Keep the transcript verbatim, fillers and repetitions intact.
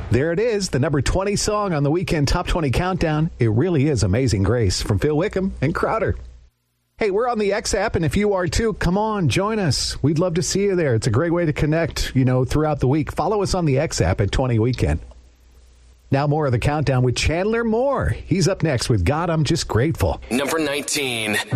There it is, the number twenty song on the Weekend Top twenty Countdown. It really is Amazing Grace from Phil Wickham and Crowder. Hey, we're on the X app, and if you are too, come on, join us. We'd love to see you there. It's a great way to connect, you know, throughout the week. Follow us on the X app at twenty Weekend. Now more of the Countdown with Chandler Moore. He's up next with God, I'm Just Grateful. Number nineteen.